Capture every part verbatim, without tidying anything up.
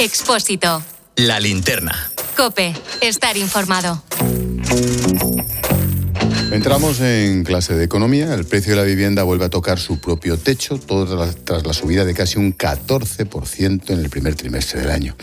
Expósito. La linterna. COPE. Estar informado. Entramos en clase de economía. El precio de la vivienda vuelve a tocar su propio techo, todo tras la, tras la subida de casi un catorce por ciento en el primer trimestre del año.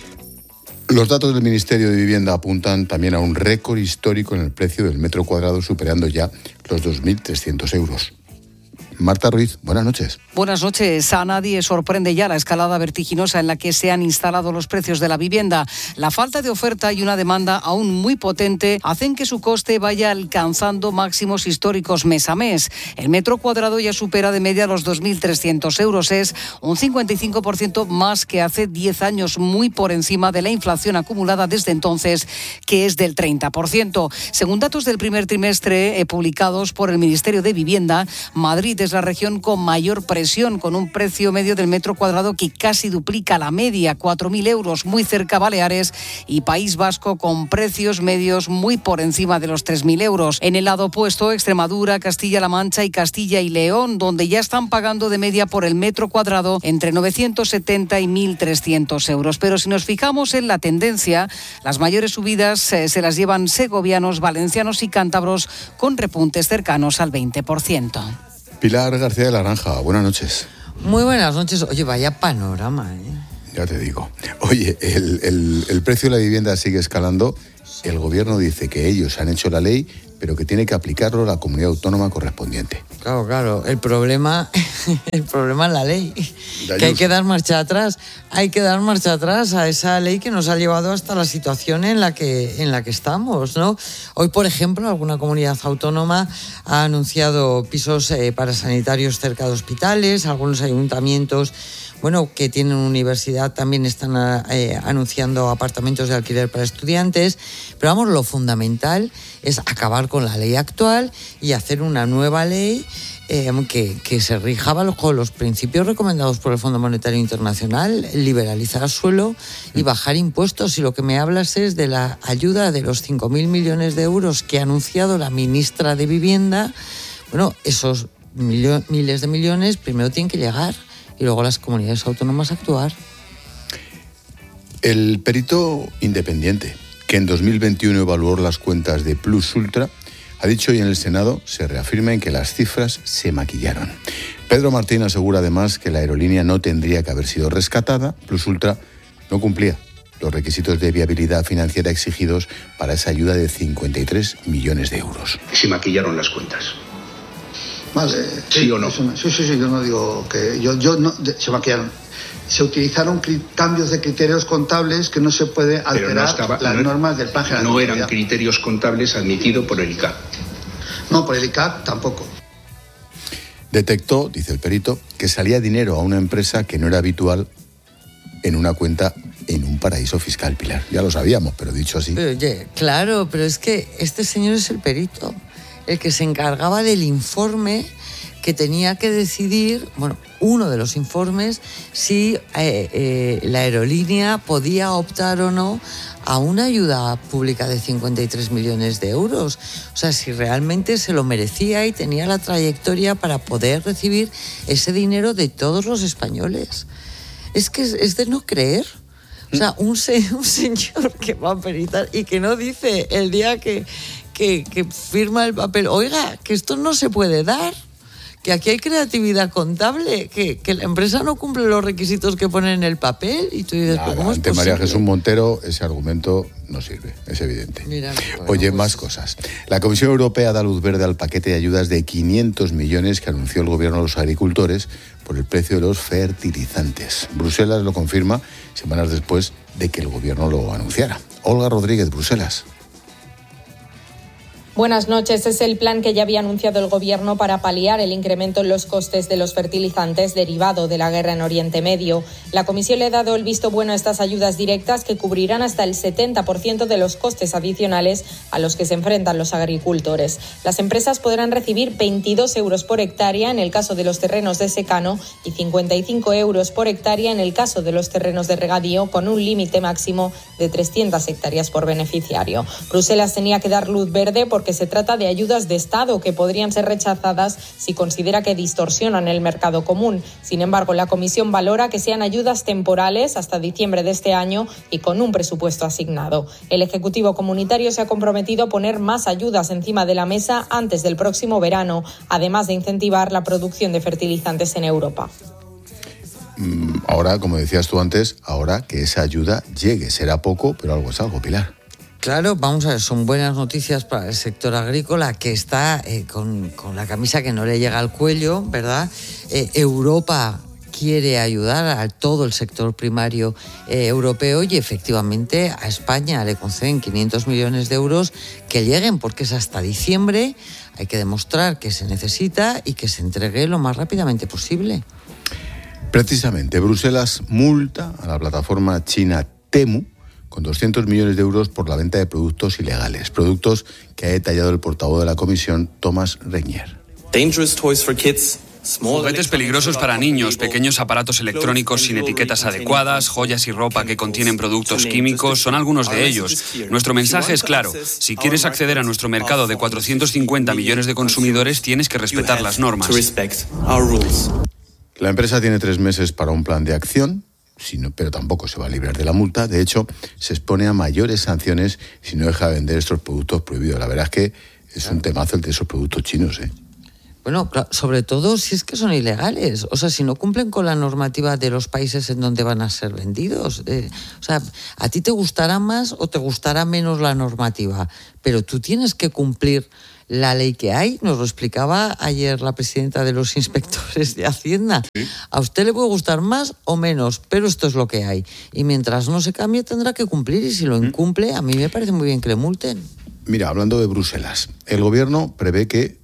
Los datos del Ministerio de Vivienda apuntan también a un récord histórico en el precio del metro cuadrado, superando ya los dos mil trescientos euros. Marta Ruiz, buenas noches. Buenas noches. A nadie sorprende ya la escalada vertiginosa en la que se han instalado los precios de la vivienda. La falta de oferta y una demanda aún muy potente hacen que su coste vaya alcanzando máximos históricos mes a mes. El metro cuadrado ya supera de media los dos mil trescientos euros. Es un cincuenta y cinco por ciento más que hace diez años, muy por encima de la inflación acumulada desde entonces, que es del treinta por ciento. Según datos del primer trimestre eh, publicados por el Ministerio de Vivienda, Madrid es la región con mayor presión, con un precio medio del metro cuadrado que casi duplica la media, cuatro mil euros, muy cerca Baleares, y País Vasco con precios medios muy por encima de los tres mil euros. En el lado opuesto, Extremadura, Castilla-La Mancha y Castilla y León, donde ya están pagando de media por el metro cuadrado entre novecientos setenta y mil trescientos euros. Pero si nos fijamos en la tendencia, las mayores subidas eh, se las llevan segovianos, valencianos y cántabros, con repuntes cercanos al veinte por ciento. Pilar García de la Granja, buenas noches. Muy buenas noches. Oye, vaya panorama, ¿eh? Ya te digo. Oye, el, el, el precio de la vivienda sigue escalando. El gobierno dice que ellos han hecho la ley, pero que tiene que aplicarlo la comunidad autónoma correspondiente. Claro, claro. El problema, el problema es la ley. Que hay que dar marcha atrás. Hay que dar marcha atrás a esa ley que nos ha llevado hasta la situación en la que, en la que estamos, ¿no? Hoy, por ejemplo, alguna comunidad autónoma ha anunciado pisos eh, para sanitarios cerca de hospitales. Algunos ayuntamientos, bueno, que tienen universidad, también están eh, anunciando apartamentos de alquiler para estudiantes. Pero vamos, lo fundamental es acabar con la ley actual y hacer una nueva ley eh, que, que se rija bajo los principios recomendados por el Fondo Monetario Internacional, liberalizar suelo y bajar impuestos. Y lo que me hablas es de la ayuda de los cinco mil millones de euros que ha anunciado la ministra de Vivienda. Bueno, esos millo- miles de millones primero tienen que llegar y luego las comunidades autónomas actuar. El perito independiente, que en dos mil veintiuno evaluó las cuentas de Plus Ultra, ha dicho hoy en el Senado, se reafirma en que las cifras se maquillaron. Pedro Martín asegura además que la aerolínea no tendría que haber sido rescatada. Plus Ultra no cumplía los requisitos de viabilidad financiera exigidos para esa ayuda de cincuenta y tres millones de euros. Se maquillaron las cuentas. Vale. ¿Sí, sí o no? Eso, sí, sí, sí, yo no digo que... Yo, yo no, de, se maquillaron. Se utilizaron cri- cambios de criterios contables que no se puede alterar no estaba, las no, normas del Plan General. No eran criterios contables admitidos por el I C A P. No, por el I C A P tampoco. Detectó, dice el perito, que salía dinero a una empresa que no era habitual en una cuenta en un paraíso fiscal, Pilar. Ya lo sabíamos, pero dicho así... Pero, oye, claro, pero es que este señor es el perito, el que se encargaba del informe que tenía que decidir, bueno, uno de los informes, si eh, eh, la aerolínea podía optar o no a una ayuda pública de cincuenta y tres millones de euros. O sea, si realmente se lo merecía y tenía la trayectoria para poder recibir ese dinero de todos los españoles. Es que es, es de no creer. O sea, un, se, un señor que va a peritar y que no dice el día que, que, que firma el papel, oiga, que esto no se puede dar. Que aquí hay creatividad contable, que, que la empresa no cumple los requisitos que pone en el papel. Y tú dices, Nada, ¿cómo es ante posible? María Jesús Montero ese argumento no sirve, es evidente. Mira, bueno, Oye, pues... más cosas. La Comisión Europea da luz verde al paquete de ayudas de quinientos millones que anunció el gobierno a los agricultores por el precio de los fertilizantes. Bruselas lo confirma semanas después de que el gobierno lo anunciara. Olga Rodríguez, Bruselas. Buenas noches. Es el plan que ya había anunciado el Gobierno para paliar el incremento en los costes de los fertilizantes derivado de la guerra en Oriente Medio. La Comisión le ha dado el visto bueno a estas ayudas directas que cubrirán hasta el setenta por ciento de los costes adicionales a los que se enfrentan los agricultores. Las empresas podrán recibir veintidós euros por hectárea en el caso de los terrenos de secano y cincuenta y cinco euros por hectárea en el caso de los terrenos de regadío, con un límite máximo de trescientas hectáreas por beneficiario. Bruselas tenía que dar luz verde por porque se trata de ayudas de Estado que podrían ser rechazadas si considera que distorsionan el mercado común. Sin embargo, la Comisión valora que sean ayudas temporales hasta diciembre de este año y con un presupuesto asignado. El Ejecutivo comunitario se ha comprometido a poner más ayudas encima de la mesa antes del próximo verano, además de incentivar la producción de fertilizantes en Europa. Ahora, como decías tú antes, ahora que esa ayuda llegue, será poco, pero algo es algo, Pilar. Claro, vamos a ver, son buenas noticias para el sector agrícola que está eh, con, con la camisa que no le llega al cuello, ¿verdad? Eh, Europa quiere ayudar a todo el sector primario eh, europeo y efectivamente a España le conceden quinientos millones de euros que lleguen porque es hasta diciembre, hay que demostrar que se necesita y que se entregue lo más rápidamente posible. Precisamente, Bruselas multa a la plataforma china Temu con doscientos millones de euros por la venta de productos ilegales, productos que ha detallado el portavoz de la Comisión, Thomas Reinier. Dangerous toys for kids. Juguetes peligrosos para niños, pequeños aparatos electrónicos sin etiquetas adecuadas, joyas y ropa que contienen productos químicos, son algunos de ellos. Nuestro mensaje es claro, si quieres acceder a nuestro mercado de cuatrocientos cincuenta millones de consumidores, tienes que respetar las normas. La empresa tiene tres meses para un plan de acción, pero tampoco se va a librar de la multa. De hecho, se expone a mayores sanciones si no deja de vender estos productos prohibidos. La verdad es que es un temazo el de esos productos chinos, ¿eh? Bueno, sobre todo si es que son ilegales, o sea, si no cumplen con la normativa de los países en donde van a ser vendidos. Eh, o sea, a ti te gustará más o te gustará menos la normativa, pero tú tienes que cumplir la ley que hay. Nos lo explicaba ayer la presidenta de los inspectores de Hacienda. ¿Sí? A usted le puede gustar más o menos, pero esto es lo que hay. Y mientras no se cambie tendrá que cumplir, y si lo incumple, a mí me parece muy bien que le multen. Mira, hablando de Bruselas, el gobierno prevé que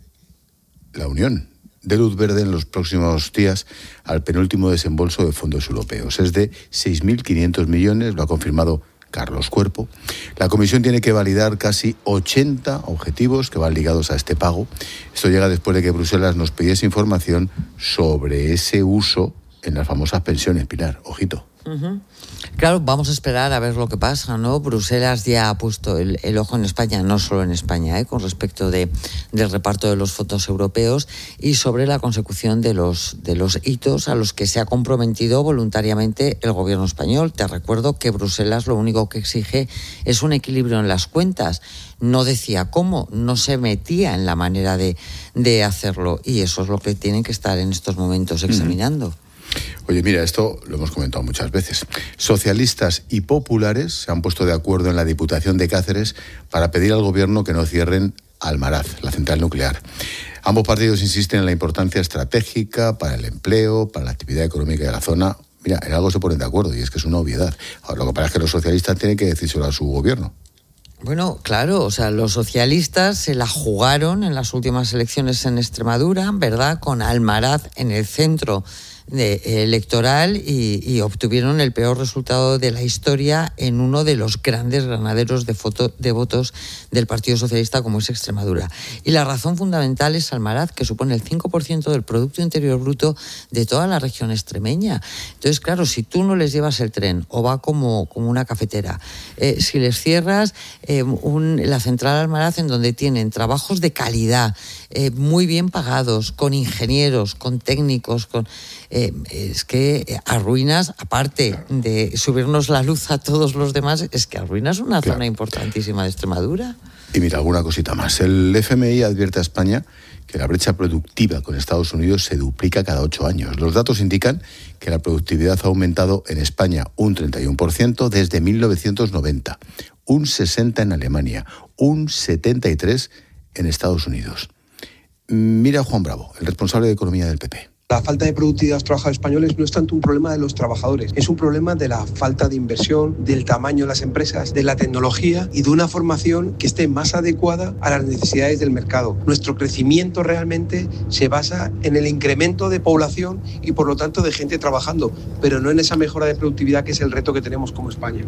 la Unión dé luz verde en los próximos días al penúltimo desembolso de fondos europeos. Es de seis mil quinientos millones, lo ha confirmado Carlos Cuerpo. La Comisión tiene que validar casi ochenta objetivos que van ligados a este pago. Esto llega después de que Bruselas nos pidiese información sobre ese uso en las famosas pensiones, Pilar. Ojito. Uh-huh. Claro, vamos a esperar a ver lo que pasa, ¿no? Bruselas ya ha puesto el, el ojo en España, no solo en España, ¿eh? Con respecto de, del reparto de los fondos europeos y sobre la consecución de los, de los hitos a los que se ha comprometido voluntariamente el gobierno español. Te recuerdo que Bruselas lo único que exige es un equilibrio en las cuentas. No decía cómo, no se metía en la manera de, de hacerlo, y eso es lo que tienen que estar en estos momentos examinando. Uh-huh. Oye, mira, esto lo hemos comentado muchas veces. Socialistas y populares se han puesto de acuerdo en la Diputación de Cáceres para pedir al gobierno que no cierren Almaraz, la central nuclear. Ambos partidos insisten en la importancia estratégica para el empleo, para la actividad económica de la zona. Mira, en algo se ponen de acuerdo y es que es una obviedad. Ahora, lo que pasa es que los socialistas tienen que decírselo a su gobierno. Bueno, claro, o sea, los socialistas se la jugaron en las últimas elecciones en Extremadura, ¿verdad?, con Almaraz en el centro de, electoral y, y obtuvieron el peor resultado de la historia en uno de los grandes granaderos de, foto, de votos del Partido Socialista, como es Extremadura. Y la razón fundamental es Almaraz, que supone el cinco por ciento del Producto Interior Bruto de toda la región extremeña. Entonces, claro, si tú no les llevas el tren o va como, como una cafetera, eh, si les cierras eh, un, la central Almaraz, en donde tienen trabajos de calidad, eh, muy bien pagados, con ingenieros, con técnicos, con... Eh, es que arruinas, aparte de subirnos la luz a todos los demás, es que arruinas una claro. zona importantísima de Extremadura. Y mira, alguna cosita más. El F M I advierte a España que la brecha productiva con Estados Unidos se duplica cada ocho años. Los datos indican que la productividad ha aumentado en España un treinta y uno por ciento desde mil novecientos noventa, un sesenta por ciento en Alemania, un setenta y tres por ciento en Estados Unidos. Mira a Juan Bravo, el responsable de Economía del P P. La falta de productividad de los trabajadores españoles no es tanto un problema de los trabajadores, es un problema de la falta de inversión, del tamaño de las empresas, de la tecnología y de una formación que esté más adecuada a las necesidades del mercado. Nuestro crecimiento realmente se basa en el incremento de población y por lo tanto de gente trabajando, pero no en esa mejora de productividad que es el reto que tenemos como España.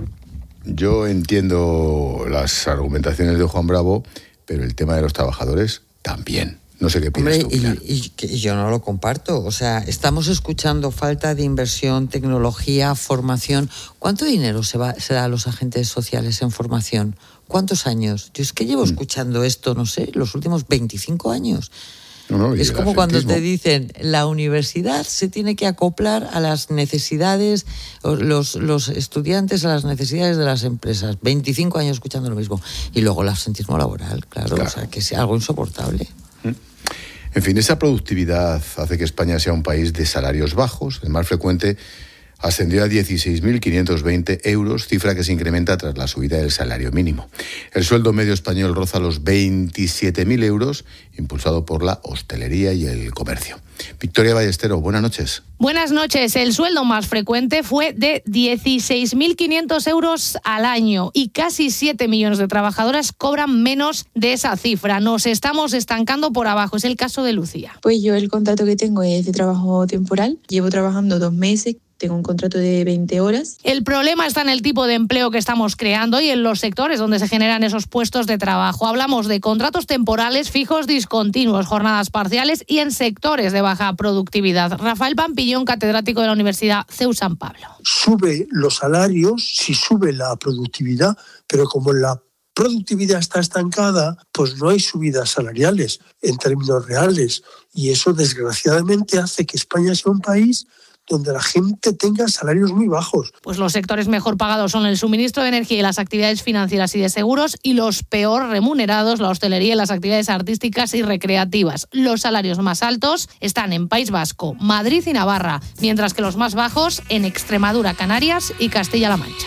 Yo entiendo las argumentaciones de Juan Bravo, pero el tema de los trabajadores también. No sé qué piensas Hombre, tú, Pilar. y, y, y yo no lo comparto. O sea, estamos escuchando falta de inversión, tecnología, formación. ¿Cuánto dinero se, va, se da a los agentes sociales en formación? ¿Cuántos años? Yo es que llevo escuchando esto, no sé, los últimos veinticinco años. No, no, es como cuando te dicen, la universidad se tiene que acoplar a las necesidades, los, los estudiantes a las necesidades de las empresas. veinticinco años escuchando lo mismo. Y luego el absentismo laboral, claro, claro. O sea, que es algo insoportable. En fin, esa productividad hace que España sea un país de salarios bajos. El más frecuente ascendió a dieciséis mil quinientos veinte euros, cifra que se incrementa tras la subida del salario mínimo. El sueldo medio español roza los veintisiete mil euros, impulsado por la hostelería y el comercio. Victoria Ballestero, buenas noches. Buenas noches. El sueldo más frecuente fue de dieciséis mil quinientos euros al año y casi siete millones de trabajadoras cobran menos de esa cifra. Nos estamos estancando por abajo. Es el caso de Lucía. Pues yo el contrato que tengo es de trabajo temporal. Llevo trabajando dos meses. Tengo un contrato de veinte horas. El problema está en el tipo de empleo que estamos creando y en los sectores donde se generan esos puestos de trabajo. Hablamos de contratos temporales, fijos, discontinuos, jornadas parciales y en sectores de baja productividad. Rafael Pampillón, catedrático de la Universidad C E U San Pablo. Sube los salarios, sí sube la productividad, pero como la productividad está estancada, pues no hay subidas salariales en términos reales. Y eso, desgraciadamente, hace que España sea un país donde la gente tenga salarios muy bajos. Pues los sectores mejor pagados son el suministro de energía y las actividades financieras y de seguros, y los peor remunerados, la hostelería y las actividades artísticas y recreativas. Los salarios más altos están en País Vasco, Madrid y Navarra, mientras que los más bajos en Extremadura, Canarias y Castilla-La Mancha.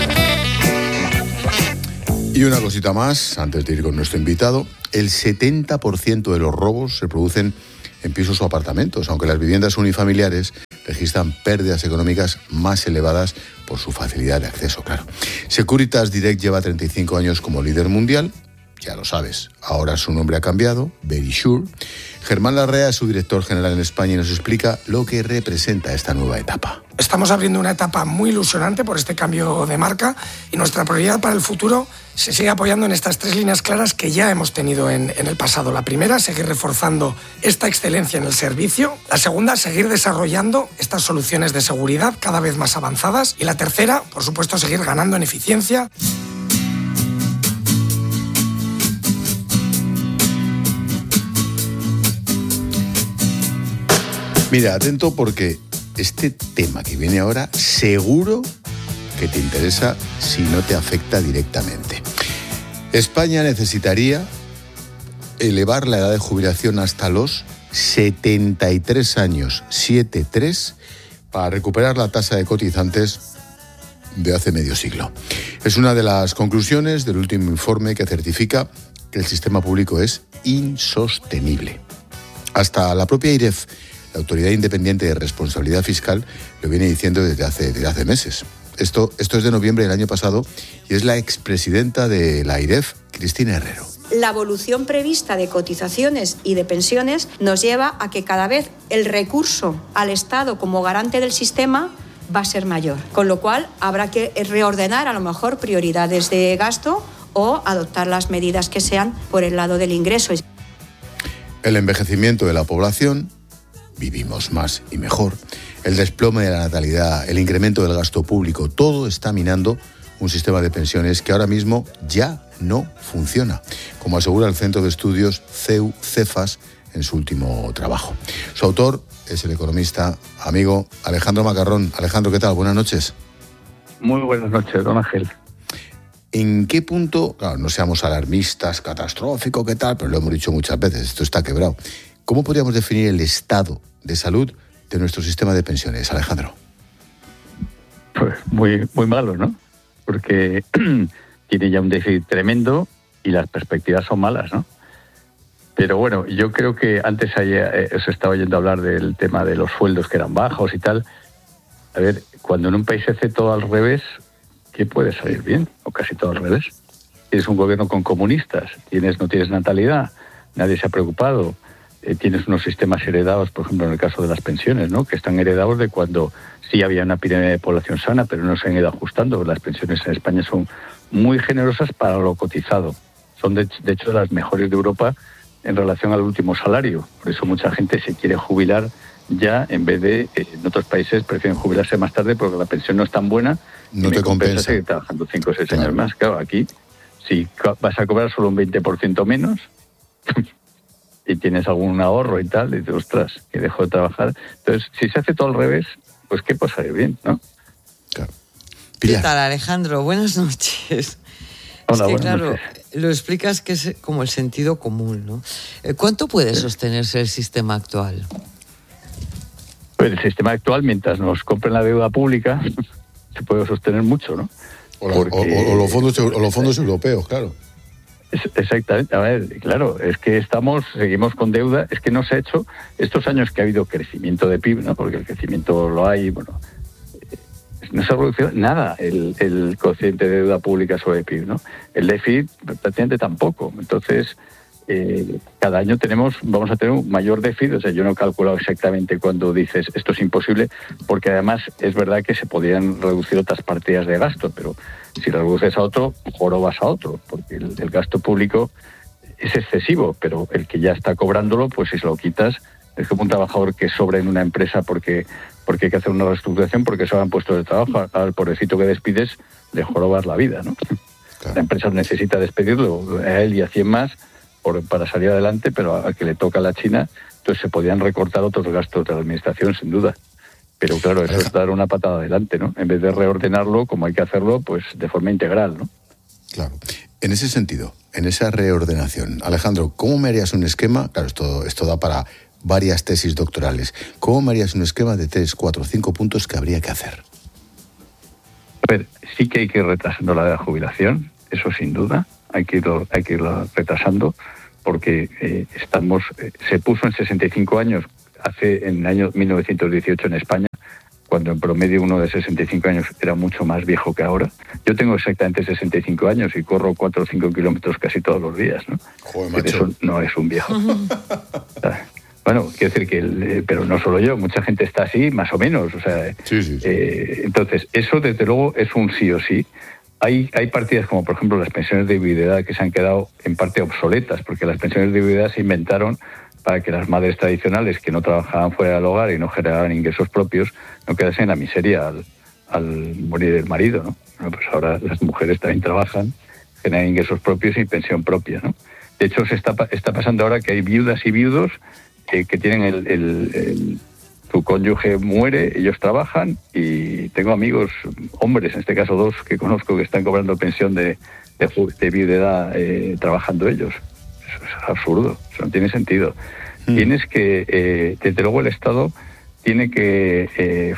Y una cosita más, antes de ir con nuestro invitado, el setenta por ciento de los robos se producen en pisos o apartamentos, aunque las viviendas unifamiliares registran pérdidas económicas más elevadas por su facilidad de acceso, claro. Securitas Direct lleva treinta y cinco años como líder mundial, ya lo sabes, ahora su nombre ha cambiado, Verisure. Germán Larrea es su director general en España y nos explica lo que representa esta nueva etapa. Estamos abriendo una etapa muy ilusionante por este cambio de marca y nuestra prioridad para el futuro se sigue apoyando en estas tres líneas claras que ya hemos tenido en, en el pasado. La primera, seguir reforzando esta excelencia en el servicio. La segunda, seguir desarrollando estas soluciones de seguridad cada vez más avanzadas. Y la tercera, por supuesto, seguir ganando en eficiencia. Mira, atento porque este tema que viene ahora seguro que te interesa si no te afecta directamente. España necesitaría elevar la edad de jubilación hasta los setenta y tres años, setenta y tres, para recuperar la tasa de cotizantes de hace medio siglo. Es una de las conclusiones del último informe que certifica que el sistema público es insostenible. Hasta la propia AIREF, la Autoridad Independiente de Responsabilidad Fiscal, lo viene diciendo desde hace, desde hace meses. Esto, esto es de noviembre del año pasado y es la expresidenta de la AIREF, Cristina Herrero. La evolución prevista de cotizaciones y de pensiones nos lleva a que cada vez el recurso al Estado como garante del sistema va a ser mayor, con lo cual habrá que reordenar a lo mejor prioridades de gasto o adoptar las medidas que sean por el lado del ingreso. El envejecimiento de la población, vivimos más y mejor, el desplome de la natalidad, el incremento del gasto público, todo está minando un sistema de pensiones que ahora mismo ya no funciona, como asegura el Centro de Estudios C E U Cefas en su último trabajo. Su autor es el economista, amigo Alejandro Macarrón. Alejandro, ¿qué tal? Buenas noches. Muy buenas noches, don Ángel. ¿En qué punto, claro, no seamos alarmistas, catastrófico, qué tal, pero lo hemos dicho muchas veces, esto está quebrado? ¿Cómo podríamos definir el estado de salud de nuestro sistema de pensiones, Alejandro? Pues muy, muy malo, ¿no? Porque tiene ya un déficit tremendo y las perspectivas son malas, ¿no? Pero bueno, yo creo que antes haya, eh, os estaba oyendo hablar del tema de los sueldos que eran bajos y tal. A ver, cuando en un país se hace todo al revés, ¿qué puede salir bien? O casi todo al revés. Tienes un gobierno con comunistas, tienes no tienes natalidad, nadie se ha preocupado. Eh, tienes unos sistemas heredados, por ejemplo, en el caso de las pensiones, ¿no? Que están heredados de cuando sí había una pirámide de población sana, pero no se han ido ajustando. Las pensiones en España son muy generosas para lo cotizado. Son, de, de hecho, las mejores de Europa en relación al último salario. Por eso mucha gente se quiere jubilar ya, en vez de, eh, en otros países prefieren jubilarse más tarde porque la pensión no es tan buena. No te compensa seguir trabajando cinco o seis años más. Claro, aquí, si vas a cobrar solo un veinte por ciento menos y tienes algún ahorro y tal, y dices, ostras, que dejo de trabajar. Entonces, si se hace todo al revés, pues ¿qué puede salir bien, no? Claro. ¿Qué tal, Alejandro? Buenas noches. Hola, es que, buenas claro, noches. lo explicas que es como el sentido común, ¿no? ¿Cuánto puede sostenerse el sistema actual? Pues el sistema actual, mientras nos compren la deuda pública, se puede sostener mucho, ¿no? O, la, Porque, o, o, los, fondos, o los fondos europeos, claro. Es, exactamente. A ver, claro, es que estamos, seguimos con deuda. Es que no se ha hecho estos años que ha habido crecimiento de P I B, ¿no? Porque el crecimiento lo hay, bueno, no se ha reducido nada el, el cociente de deuda pública sobre el P I B, ¿no? El déficit prácticamente tampoco. Entonces, eh, cada año tenemos, vamos a tener un mayor déficit. O sea, yo no he calculado exactamente cuando dices esto es imposible, porque además es verdad que se podrían reducir otras partidas de gasto, pero si lo reduces a otro, jorobas a otro, porque el, el gasto público es excesivo, pero el que ya está cobrándolo, pues si se lo quitas, es como un trabajador que sobra en una empresa porque porque hay que hacer una reestructuración porque se han puesto de trabajo. Al pobrecito que despides le jorobas la vida, ¿no? Claro. La empresa necesita despedirlo a él y a cien más por, para salir adelante, pero al que le toca a la China, entonces se podrían recortar otros gastos de la administración, sin duda. Pero claro, eso es dar una patada adelante, ¿no? En vez de reordenarlo, como hay que hacerlo, pues de forma integral, ¿no? Claro. En ese sentido, en esa reordenación, Alejandro, ¿cómo me harías un esquema? Claro, esto, esto da para varias tesis doctorales. ¿Cómo me harías un esquema de tres, cuatro, cinco puntos que habría que hacer? A ver, sí que hay que ir retrasando la edad de jubilación, eso sin duda, hay que irlo, hay que irlo retrasando, porque eh, estamos, eh, se puso en sesenta y cinco años, hace en el año mil novecientos dieciocho en España, cuando en promedio uno de sesenta y cinco años era mucho más viejo que ahora. Yo tengo exactamente sesenta y cinco años y corro cuatro o cinco kilómetros casi todos los días, ¿no? Joder, macho. Eso no es un viejo. Bueno, quiero decir que, el, pero no solo yo, mucha gente está así, más o menos. O sea, sí, sí, sí. Eh, entonces, eso desde luego es un sí o sí. Hay, hay partidas como, por ejemplo, las pensiones de viudedad que se han quedado en parte obsoletas, porque las pensiones de viudedad se inventaron para que las madres tradicionales que no trabajaban fuera del hogar y no generaban ingresos propios no quedasen en la miseria al, al morir el marido, ¿no? Bueno, pues ahora las mujeres también trabajan, generan ingresos propios y pensión propia, ¿no? De hecho, se está, está pasando ahora que hay viudas y viudos eh, que tienen el, el, el... su cónyuge muere, ellos trabajan y tengo amigos, hombres, en este caso dos, que conozco que están cobrando pensión de, de, de viudedad eh, trabajando ellos. Eso es absurdo, eso no tiene sentido. Mm. Tienes que, eh, desde luego el Estado tiene que... Eh,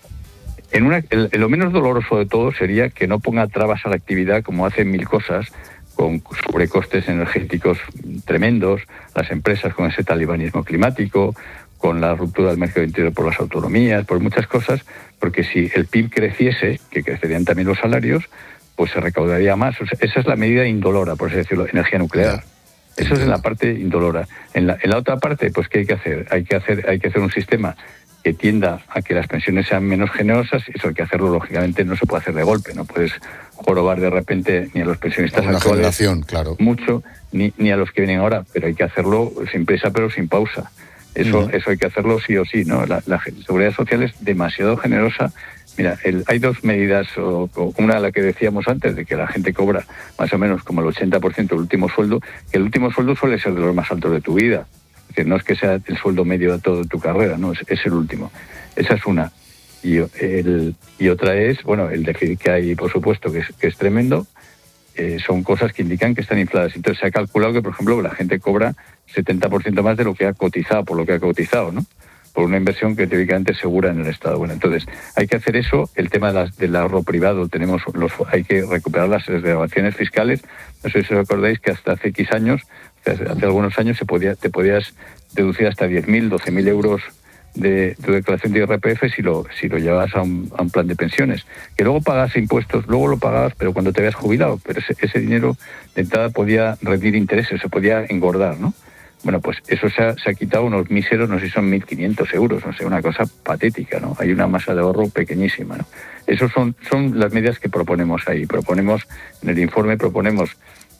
en una, el, lo menos doloroso de todo sería que no ponga trabas a la actividad como hacen mil cosas, con sobrecostes energéticos tremendos, las empresas con ese talibanismo climático, con la ruptura del mercado interior por las autonomías, por muchas cosas, porque si el P I B creciese, que crecerían también los salarios, pues se recaudaría más. O sea, esa es la medida indolora, por así decirlo, energía nuclear. Eso es en la parte indolora. En la, en la otra parte, pues ¿qué hay que hacer? Hay que hacer, hay que hacer un sistema que tienda a que las pensiones sean menos generosas. Eso hay que hacerlo, lógicamente, no se puede hacer de golpe. No puedes jorobar de repente ni a los pensionistas una actuales generación, claro. mucho, ni, ni a los que vienen ahora, pero hay que hacerlo sin prisa pero sin pausa. Eso, uh-huh. eso hay que hacerlo sí o sí, ¿no? La, la seguridad social es demasiado generosa. Mira, el, hay dos medidas, o, o una de la que decíamos antes, de que la gente cobra más o menos como el ochenta por ciento del último sueldo, que el último sueldo suele ser de los más altos de tu vida. Es decir, no es que sea el sueldo medio de toda tu carrera, no, es, es el último. Esa es una. Y, el, y otra es, bueno, el déficit que hay, por supuesto, que es, que es tremendo. Eh, son cosas que indican que están infladas. Entonces se ha calculado que, por ejemplo, la gente cobra setenta por ciento más de lo que ha cotizado, por lo que ha cotizado, ¿no? Por una inversión que teóricamente es segura en el Estado. Bueno, entonces hay que hacer eso. El tema de las, del ahorro privado, tenemos los, hay que recuperar las desgravaciones fiscales. No sé si os acordáis que hasta hace X años, hace, hace algunos años, se podía, te podías deducir hasta diez mil, doce mil euros de tu declaración de I R P F si lo si lo llevabas a un, a un plan de pensiones, que luego pagas impuestos, luego lo pagabas, pero cuando te habías jubilado, pero ese, ese dinero de entrada podía rendir intereses, se podía engordar, ¿no? Bueno, pues eso se ha, se ha quitado unos míseros, no sé si son mil quinientos euros, no sé, una cosa patética, ¿no? Hay una masa de ahorro pequeñísima, ¿no? Esas son, son las medidas que proponemos ahí. Proponemos, en el informe proponemos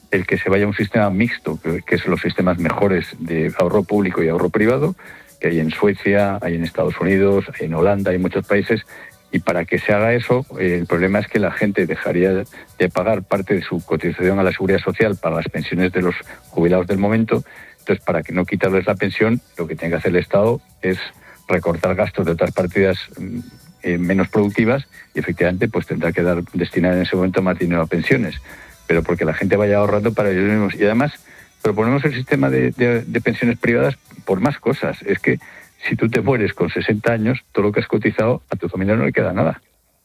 el que se vaya a un sistema mixto, que, que son los sistemas mejores de ahorro público y ahorro privado, que hay en Suecia, hay en Estados Unidos, hay en Holanda, hay en muchos países. Y para que se haga eso, eh, el problema es que la gente dejaría de pagar parte de su cotización a la Seguridad Social para las pensiones de los jubilados del momento. Entonces, para que no quitarles la pensión, lo que tiene que hacer el Estado es recortar gastos de otras partidas eh, menos productivas y efectivamente pues tendrá que dar destinar en ese momento más dinero a pensiones. Pero porque la gente vaya ahorrando para ellos mismos. Y además proponemos el sistema de, de, de pensiones privadas por más cosas. Es que si tú te mueres con sesenta años, todo lo que has cotizado, a tu familia no le queda nada,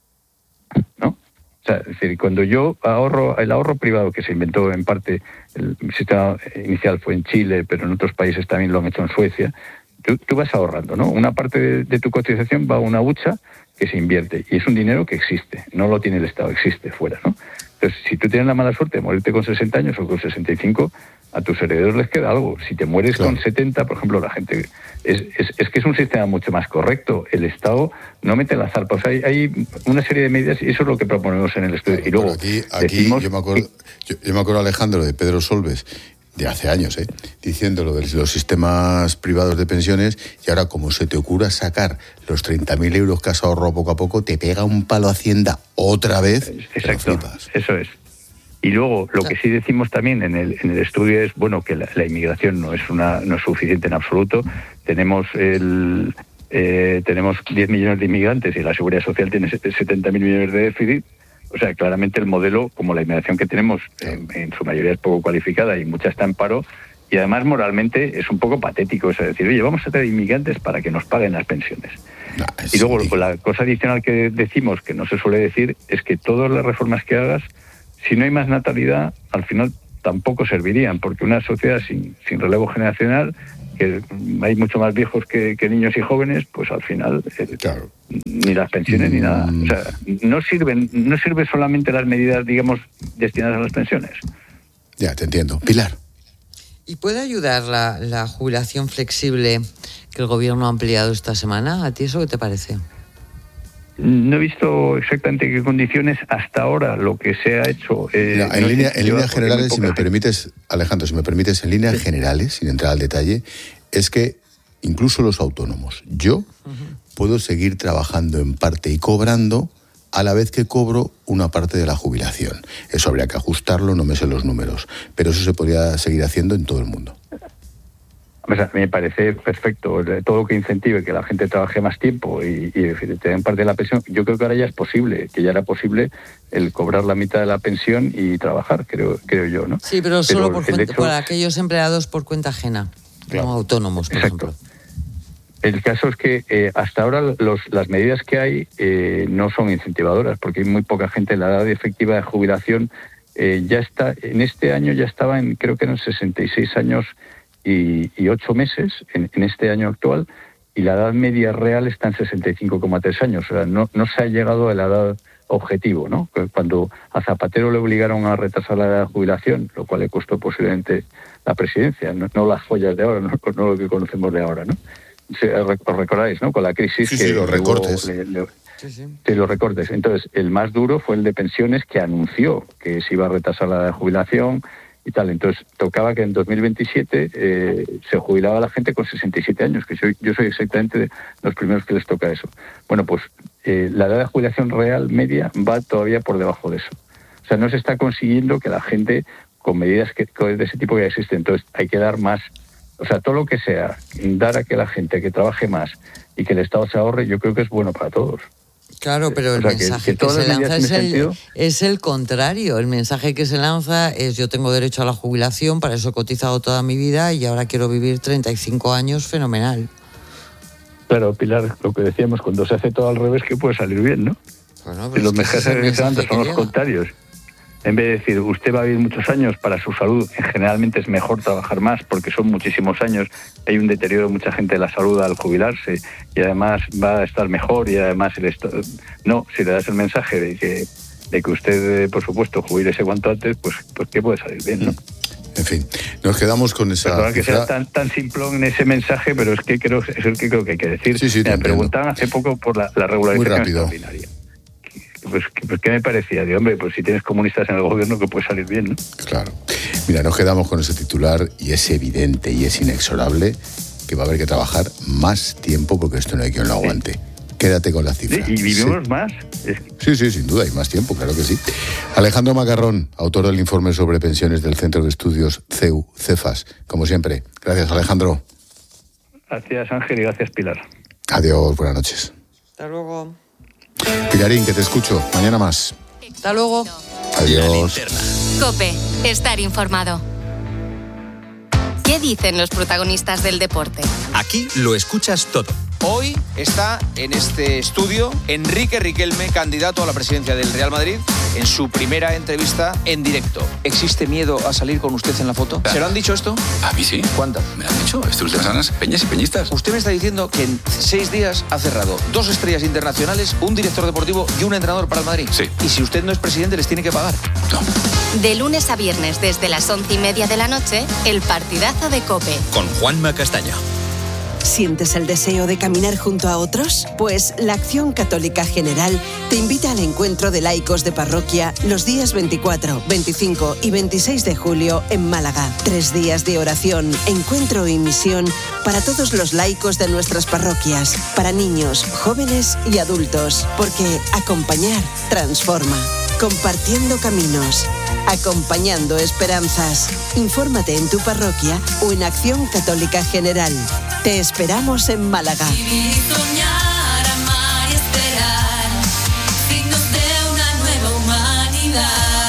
¿no? O sea, es decir, cuando yo ahorro, el ahorro privado que se inventó en parte, el sistema inicial fue en Chile, pero en otros países también lo han hecho en Suecia, tú, tú vas ahorrando, ¿no? Una parte de, de tu cotización va a una hucha que se invierte, y es un dinero que existe, no lo tiene el Estado, existe fuera, ¿no? Entonces, si tú tienes la mala suerte de morirte con sesenta años o con sesenta y cinco, a tus herederos les queda algo. Si te mueres claro. con setenta, por ejemplo, la gente... Es, es, es que es un sistema mucho más correcto. El Estado no mete la zarpa. O sea, hay, hay una serie de medidas y eso es lo que proponemos en el estudio. Claro, y luego aquí, aquí decimos... yo, me acuerdo, yo, yo me acuerdo, Alejandro, de Pedro Solbes, de hace años, ¿eh? diciendo lo de los sistemas privados de pensiones, y ahora como se te ocurra sacar los treinta mil euros que has ahorrado poco a poco, te pega un palo Hacienda otra vez. Exacto, eso es. Y luego, lo que sí decimos también en el, en el estudio es, bueno, que la, la inmigración no es una no es suficiente en absoluto. Tenemos el eh, tenemos diez millones de inmigrantes y la Seguridad Social tiene setenta mil millones de déficit. O sea, claramente el modelo, como la inmigración que tenemos, en, en su mayoría es poco cualificada y mucha está en paro, y además moralmente es un poco patético. Es decir, oye, vamos a traer inmigrantes para que nos paguen las pensiones. No, y luego, sí. la cosa adicional que decimos, que no se suele decir, es que todas las reformas que hagas, si no hay más natalidad, al final tampoco servirían, porque una sociedad sin, sin relevo generacional, que hay mucho más viejos que, que niños y jóvenes, pues al final eh, claro. ni las pensiones mm. ni nada. O sea, no sirven, no sirven solamente las medidas, digamos, destinadas a las pensiones. Ya, te entiendo. Pilar. ¿Y puede ayudar la, la jubilación flexible que el gobierno ha ampliado esta semana? ¿A ti eso qué te parece? No he visto exactamente qué condiciones hasta ahora lo que se ha hecho. Eh, Mira, en no línea, en líneas generales, si me gente. permites, Alejandro, si me permites, en líneas sí. generales, sin entrar al detalle, es que incluso los autónomos, yo uh-huh. puedo seguir trabajando en parte y cobrando a la vez que cobro una parte de la jubilación. Eso habría que ajustarlo, no me sé los números, pero eso se podría seguir haciendo en todo el mundo. O sea, me parece perfecto. Todo lo que incentive que la gente trabaje más tiempo y, y te den parte de la pensión. Yo creo que ahora ya es posible, que ya era posible el cobrar la mitad de la pensión y trabajar, creo creo yo, ¿no? Sí, pero, pero solo por, cuenta, hecho, por aquellos empleados por cuenta ajena, claro. como autónomos, por Exacto. ejemplo. El caso es que eh, hasta ahora los, las medidas que hay eh, no son incentivadoras, porque hay muy poca gente. La edad efectiva de jubilación eh, ya está, en este año ya estaba en, creo que eran sesenta y seis años y, y ocho meses en, en este año actual, y la edad media real está en sesenta y cinco coma tres años. O sea, no, no se ha llegado a la edad objetivo, ¿no? Cuando a Zapatero le obligaron a retrasar la edad de jubilación, lo cual le costó posiblemente la presidencia, no, no las joyas de ahora, no, no lo que conocemos de ahora, ¿no? Os recordáis, ¿no? Con la crisis sí, que sí, los recortes. Le, le, sí, sí. sí, los recortes. Entonces, el más duro fue el de pensiones, que anunció que se iba a retrasar la jubilación y tal. Entonces, tocaba que en dos mil veintisiete eh, se jubilaba la gente con sesenta y siete años, que soy, yo soy exactamente de los primeros que les toca eso. Bueno, pues eh, la edad de jubilación real media va todavía por debajo de eso. O sea, no se está consiguiendo que la gente, con medidas que, de ese tipo que ya existen, entonces hay que dar más. O sea, todo lo que sea, dar a que la gente que trabaje más y que el Estado se ahorre, yo creo que es bueno para todos. Claro, pero el o sea, mensaje que, que, que se lanza es el, es el contrario. El mensaje que se lanza es: yo tengo derecho a la jubilación, para eso he cotizado toda mi vida y ahora quiero vivir treinta y cinco años, fenomenal. Claro, Pilar, lo que decíamos, cuando se hace todo al revés, que puede salir bien, ¿no? Bueno, pues y los es que mensajes que se lanzan son los llega. contrarios. En vez de decir, usted va a vivir muchos años, para su salud generalmente es mejor trabajar más, porque son muchísimos años, hay un deterioro de mucha gente de la salud al jubilarse, y además va a estar mejor, y además el esto... No, si le das el mensaje de que, de que usted, por supuesto, jubílese cuanto antes, pues, pues ¿qué puede salir bien, no? En fin, nos quedamos con esa... Perdón que sea tan, tan simplón en ese mensaje, pero es que creo, es el que creo que hay que decir. Sí, sí, me preguntaban hace poco por la, la regularización extraordinaria. Pues, pues, ¿qué me parecía? Digo, hombre, pues si tienes comunistas en el gobierno, que puede salir bien, ¿no? Claro. Mira, nos quedamos con ese titular y es evidente y es inexorable que va a haber que trabajar más tiempo porque esto no hay quien lo aguante. Sí. Quédate con la cifra. Sí, y vivimos sí. más. Sí, sí, sin duda, hay más tiempo, claro que sí. Alejandro Macarrón, autor del informe sobre pensiones del Centro de Estudios C E U, Cefas. Como siempre. Gracias, Alejandro. Gracias, Ángel, y gracias, Pilar. Adiós, buenas noches. Hasta luego. Pilarín, que te escucho. Mañana más. Hasta luego. Adiós. COPE, estar informado. ¿Qué dicen los protagonistas del deporte? Aquí lo escuchas todo. Hoy está en este estudio Enrique Riquelme, candidato a la presidencia del Real Madrid, en su primera entrevista en directo. ¿Existe miedo a salir con usted en la foto? ¿Se lo han dicho esto? A mí sí. ¿Cuántas? Me lo han dicho. Estas últimas semanas, peñas y peñistas. Usted me está diciendo que en seis días ha cerrado dos estrellas internacionales, un director deportivo y un entrenador para el Madrid. Sí. Y si usted no es presidente, ¿les tiene que pagar? No. De lunes a viernes, desde las once y media de la noche, el partidazo de COPE. Con Juanma Castaño. ¿Sientes el deseo de caminar junto a otros? Pues la Acción Católica General te invita al encuentro de laicos de parroquia los días veinticuatro, veinticinco y veintiséis de julio en Málaga. Tres días de oración, encuentro y misión para todos los laicos de nuestras parroquias, para niños, jóvenes y adultos, porque acompañar transforma. Compartiendo caminos, acompañando esperanzas. Infórmate en tu parroquia o en Acción Católica General. Te esperamos en Málaga. Vivir, soñar, amar y esperar, signos de una nueva humanidad.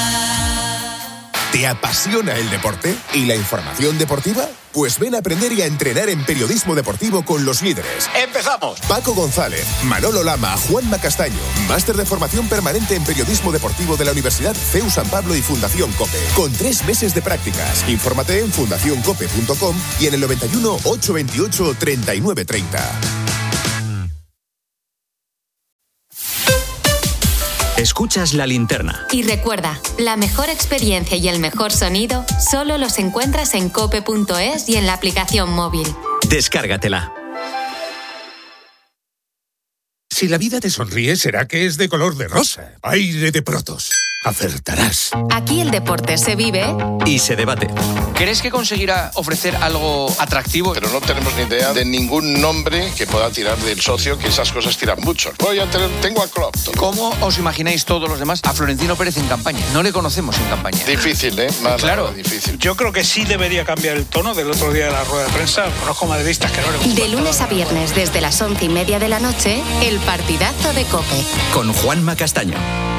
¿Te apasiona el deporte y la información deportiva? Pues ven a aprender y a entrenar en periodismo deportivo con los líderes. ¡Empezamos! Paco González, Manolo Lama, Juanma Castaño. Máster de formación permanente en periodismo deportivo de la Universidad C E U San Pablo y Fundación COPE. Con tres meses de prácticas. Infórmate en fundación cope punto com y en el noventa y uno, ochocientos veintiocho, treinta y nueve treinta. Escuchas La Linterna. Y recuerda, la mejor experiencia y el mejor sonido solo los encuentras en cope punto es y en la aplicación móvil. Descárgatela. Si la vida te sonríe, será que es de color de rosa. Aire de Protos. Acertarás. Aquí el deporte se vive y se debate. ¿Crees que conseguirá ofrecer algo atractivo? Pero no tenemos ni idea de ningún nombre que pueda tirar del socio, que esas cosas tiran mucho. Voy a tener, tengo a Klopp. ¿Cómo os imagináis todos los demás a Florentino Pérez en campaña? No le conocemos en campaña. Difícil, ¿eh? Más claro. Difícil. Yo creo que sí debería cambiar el tono del otro día de la rueda de prensa. Conozco madridistas que no le gustan. De lunes a viernes, desde las once y media de la noche, el partidazo de COPE. Con Juanma Castaño.